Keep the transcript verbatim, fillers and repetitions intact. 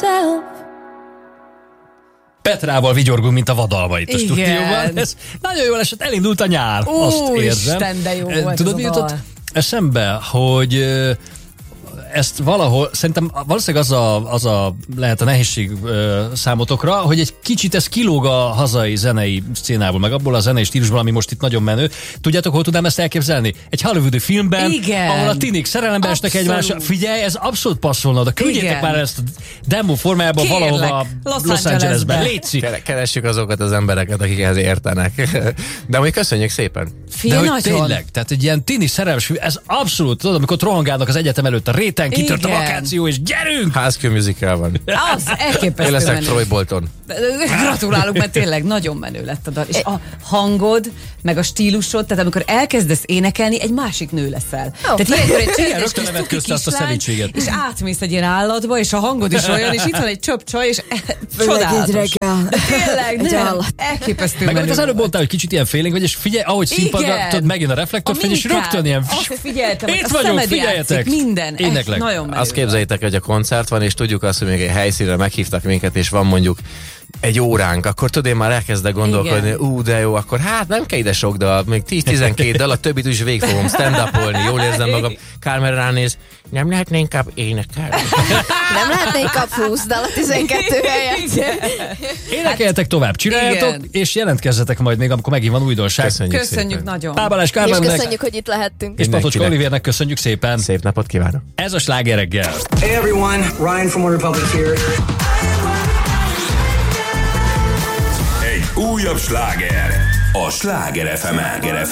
myself. Petrával vigyorgunk, mint a vadalma itt a stúdióban. Ez nagyon jól esett, elindult a nyár, Ó, azt érzem. Isten, de jó volt. Tudod, mi jutott eszembe, hogy ezt valahol, szerintem valószínűleg az a, az a lehet a nehézség ö, számotokra, hogy egy kicsit ez kilóg a hazai zenei szcénából, meg abból a zenei stílusból, ami most itt nagyon menő. Tudjátok, hol tudnám ezt elképzelni? Egy hollywoodi filmben, igen, ahol a tinik szerelembe esnek egymásra. Figyelj, ez abszolút passzolna, de küldjétek igen. már ezt a demo formájában Kérlek, valahova Los, Los Angelesben. Léci. Keressük azokat az embereket, akik ehhez értenek. De még köszönjük szépen. Fé, de hogy nagyon. Tényleg, tehát egy ilyen tini szerelmes, ez abszolút, tudod, amikor rohangálnak az egyetem előtt a réten, kitört a vakáció, és gyerünk! High School Musical van. Az elképesztő. Én leszek Troy Bolton. Gratulálok, mert tényleg nagyon menő lett a dal. És a hangod, meg a stílusod, tehát amikor elkezdesz énekelni, egy másik nő leszel. Oh. Tehát ilyenkor egy csendes kis cuki kislány, és átmész egy ilyen állatba, és a hangod is olyan, és itt van egy csöpp csaj, és csodálatos. Tényleg, nem. Elképesztő meg menő. Az előbb mondtál, hogy kicsit ilyen félénk vagy, és figyelj, ahogy színpadra, tudod, megjön a reflektor, és rögtön ilyen... Azt figyeltem, itt vagyok, figyeljetek! Minden. Éneklek. Nagyon menő. Azt képzeljétek, hogy a koncert van, és tudjuk azt, hogy még egy helyszínre meghívtak minket, és van mondjuk egy óránk, akkor tudod, én már elkezdek gondolkodni, ú, de jó, akkor hát nem kell ide sok dal, még tíz-tizenkét dal, a többit is végig fogom stand-upolni, jól érzem magam. Kármen ránéz, nem lehetne inkább énekelni. Nem lehetne inkább húsz dal a tizenkettő helyett. Énekeljetek tovább, csináljátok, igen. és jelentkezzetek majd még, amikor megint van újdonság. Köszönjük, köszönjük nagyon. Pábalás Kármennek. És köszönjük, hogy itt lehettünk. És Patocska Olivérnek köszönjük szépen. Szép napot kívánok. Ez a Sláger reggel. Hey everyone, Ryan from One Republic here. Egy újabb sláger a Sláger ef emen.